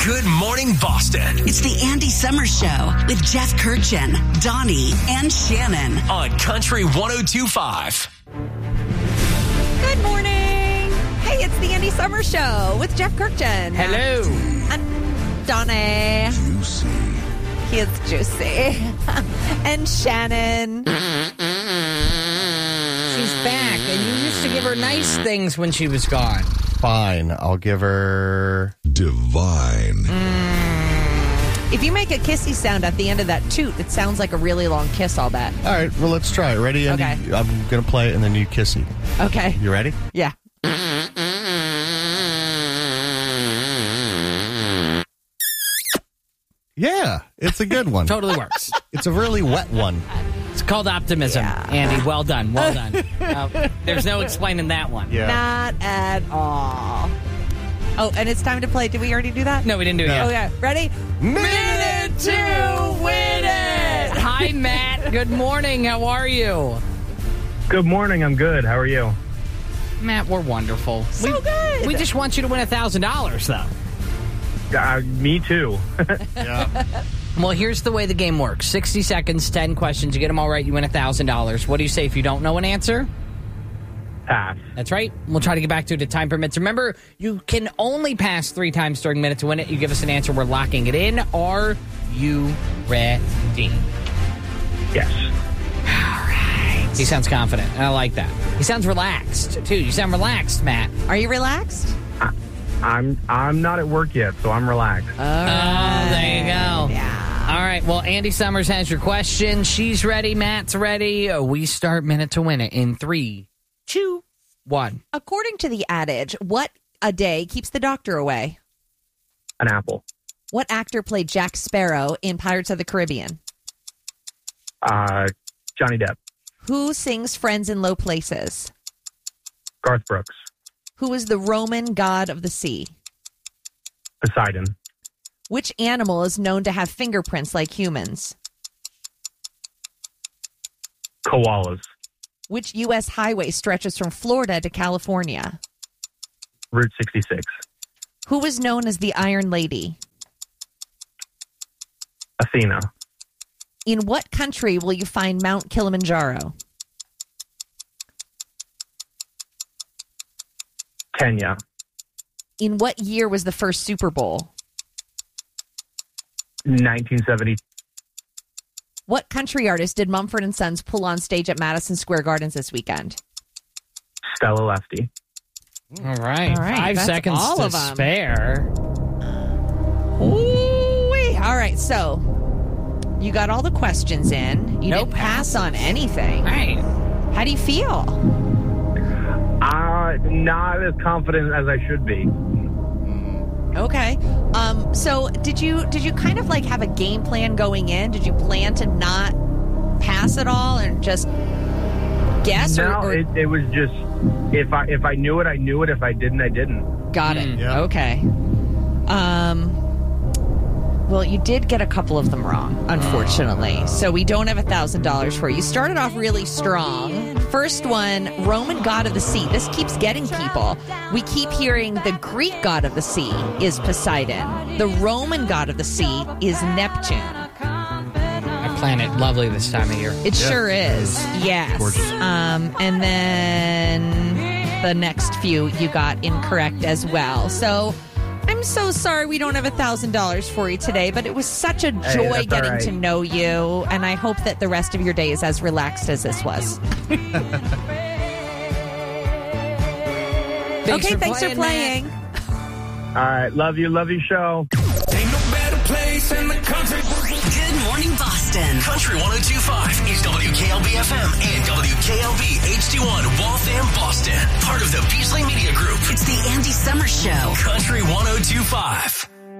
Good Morning Boston. It's the Andy Summers Show with Jeff Kirchin, Donnie, and Shannon. On Country 102.5. Good morning. Hey, it's the Andy Summers Show with Jeff Kirchin. Hello. And Donnie. Juicy. He is juicy. And Shannon. She's back, and you used to give her nice things when she was gone. Fine, I'll give her Divine. If you make a kissy sound at the end of that toot, it sounds like a really long kiss, I'll bet. All right, well, let's try it. Ready, Andy? Okay. I'm going to play it, and then you kiss me. Okay. You ready? Yeah. Yeah, it's a good one. Totally works. It's a really wet one. It's called optimism, Yeah. Andy. Well done. Well done. There's no explaining that one. Yeah. Not at all. Oh, and it's time to play. Did we already do that? No, we didn't do it yet. Oh, yeah. Ready? Minute to win it! Hi, Matt. Good morning. How are you? Good morning. I'm good. How are you? Matt, we're wonderful. So good. We just want you to win $1,000, though. Me too. Yeah. Well, here's the way the game works. 60 seconds, 10 questions. You get them all right, you win $1,000. What do you say if you don't know an answer? Pass. That's right. We'll try to get back to it if time permits. Remember, you can only pass 3 times during Minute to Win It. You give us an answer, we're locking it in. Are you ready? Yes. All right. He sounds confident, and I like that. He sounds relaxed, too. You sound relaxed, Matt. Are you relaxed? I'm not at work yet, so I'm relaxed. All right. Oh, there you go. Yeah. All right. Well, Andy Summers has your question. She's ready. Matt's ready. We start Minute to Win It in 3, 2, 1. According to the adage, what a day keeps the doctor away? An apple. What actor played Jack Sparrow in Pirates of the Caribbean? Johnny Depp. Who sings Friends in Low Places? Garth Brooks. Who is the Roman god of the sea? Poseidon. Which animal is known to have fingerprints like humans? Koalas. Which U.S. highway stretches from Florida to California? Route 66. Who is known as the Iron Lady? Athena. In what country will you find Mount Kilimanjaro? Kenya. In what year was the first Super Bowl? 1970. What country artist did Mumford & Sons pull on stage at Madison Square Gardens this weekend? Stella Lefty. All right. All right, 5 that's seconds all to of 'em. spare. Ooh-wee. All right, so you got all the questions in. You No didn't pass on anything. All right. How do you feel? Not as confident as I should be. Okay. So did you kind of like have a game plan going in? Did you plan to not pass at all and just guess? No, or it was just if I knew it, I knew it. If I didn't, I didn't. got it. Yeah. Okay. Well, you did get a couple of them wrong, unfortunately. So we don't have $1,000 for you. You started off really strong. First one, Roman god of the sea. This keeps getting people. We keep hearing the Greek god of the sea is Poseidon. The Roman god of the sea is Neptune. A planet lovely this time of year. It sure is. Yes. Gorgeous. And then the next few you got incorrect as well. So I'm so sorry we don't have $1,000 for you today, but it was such a Hey, joy that's all getting right. to know you, and I hope that the rest of your day is as relaxed as this was. Thanks for playing. Matt. All right. Love you. Love your show. Ain't no better place in the country. Good Morning Boston. Country 102.5 is WKLB FM and WKLB HD1 Waltham, Boston. Part of the Beasley Media Group. It's the Andy Summers Show. Country 102.5.